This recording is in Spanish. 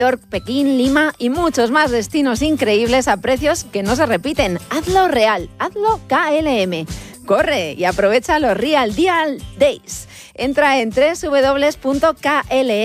York, Pekín, Lima y muchos más destinos increíbles a precios que no se repiten. Hazlo real, hazlo KLM. Corre y aprovecha los Real Deal Days. Entra en www.klm